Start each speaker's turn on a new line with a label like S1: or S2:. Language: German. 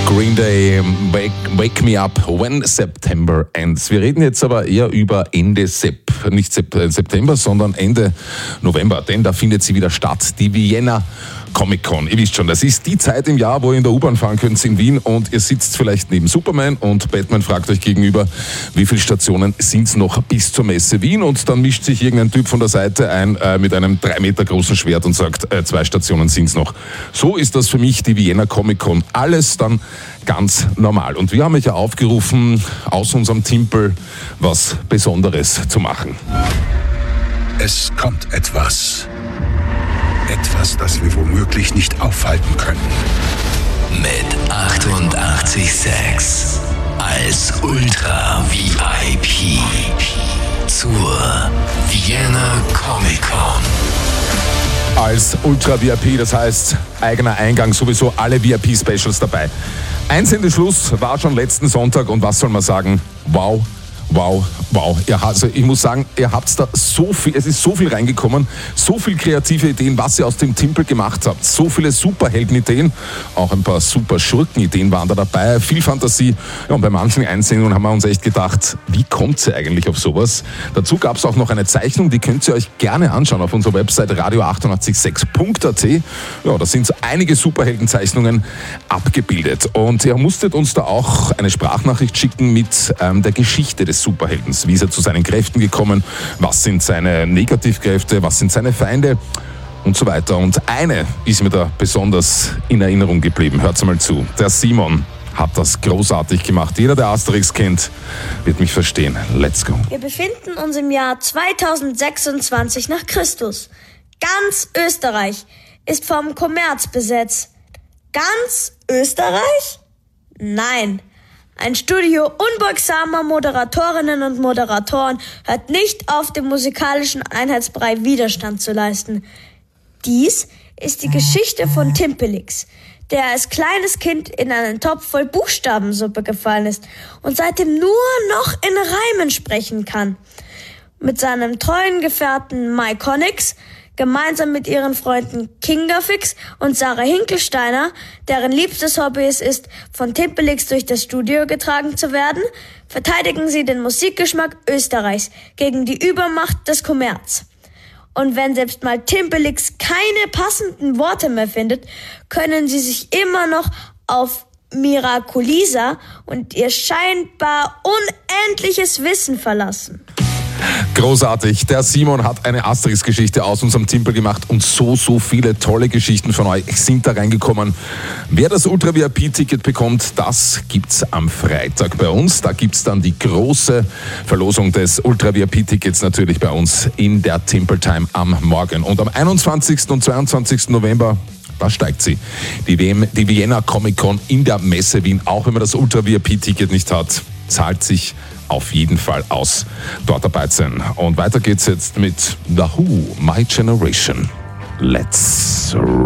S1: Green Day, Wake Me Up When September Ends. Wir reden jetzt aber eher über Ende nicht September, sondern Ende November, denn da findet sie wieder statt, die Vienna Comic Con. Ihr wisst schon, das ist die Zeit im Jahr, wo ihr in der U-Bahn fahren könnt in Wien und ihr sitzt vielleicht neben Superman und Batman fragt euch gegenüber, wie viele Stationen sind es noch bis zur Messe Wien, und dann mischt sich irgendein Typ von der Seite ein mit einem 3 Meter großen Schwert und sagt, 2 Stationen sind es noch. So ist das für mich die Vienna Comic Con. Alles dann ganz normal. Und wir haben euch ja aufgerufen, aus unserem Timpel was Besonderes zu machen.
S2: Es kommt etwas. Etwas, das wir womöglich nicht aufhalten können.
S3: Mit 88,6 als Ultra VIP zur Vienna Comic Con.
S1: Als Ultra VIP, das heißt eigener Eingang, sowieso alle VIP-Specials dabei. Einsendeschluss war schon letzten Sonntag und was soll man sagen? Wow. Wow. Ja, also ich muss sagen, ihr habt da so viel, es ist so viel reingekommen, so viel kreative Ideen, was ihr aus dem Timpel gemacht habt. So viele Superhelden-Ideen, auch ein paar super Schurken-Ideen waren da dabei, viel Fantasie. Ja, und bei manchen Einsendungen haben wir uns echt gedacht, wie kommt ihr eigentlich auf sowas? Dazu gab es auch noch eine Zeichnung, die könnt ihr euch gerne anschauen auf unserer Website radio886.at. Ja, da sind so einige Superheldenzeichnungen abgebildet. Und ihr musstet uns da auch eine Sprachnachricht schicken mit der Geschichte des Superheldens. Wie ist er zu seinen Kräften gekommen? Was sind seine Negativkräfte? Was sind seine Feinde? Und so weiter. Und eine ist mir da besonders in Erinnerung geblieben. Hört's mal zu. Der Simon hat das großartig gemacht. Jeder, der Asterix kennt, wird mich verstehen. Let's go.
S4: Wir befinden uns im Jahr 2026 nach Christus. Ganz Österreich ist vom Kommerz besetzt. Ganz Österreich? Nein. Ein Studio unbeugsamer Moderatorinnen und Moderatoren hört nicht auf, dem musikalischen Einheitsbrei Widerstand zu leisten. Dies ist die Geschichte von Timpelix, der als kleines Kind in einen Topf voll Buchstabensuppe gefallen ist und seitdem nur noch in Reimen sprechen kann. Mit seinem treuen Gefährten Mike Honix, gemeinsam mit ihren Freunden Kingafix und Sarah Hinkelsteiner, deren liebstes Hobby es ist, von Timpelix durch das Studio getragen zu werden, verteidigen sie den Musikgeschmack Österreichs gegen die Übermacht des Kommerz. Und wenn selbst mal Timpelix keine passenden Worte mehr findet, können sie sich immer noch auf Miraculisa und ihr scheinbar unendliches Wissen verlassen.
S1: Großartig. Der Simon hat eine Asterix-Geschichte aus unserem Timpel gemacht und so viele tolle Geschichten von euch sind da reingekommen. Wer das Ultra-VIP-Ticket bekommt, das gibt's am Freitag bei uns. Da gibt's dann die große Verlosung des Ultra-VIP-Tickets natürlich bei uns in der Timpel-Time am Morgen. Und am 21. und 22. November, da steigt sie. Die Vienna Comic Con in der Messe Wien. Auch wenn man das Ultra-VIP-Ticket nicht hat, zahlt sich auf jeden Fall aus, dort dabei zu sein. Und weiter geht's jetzt mit The Who, My Generation. Let's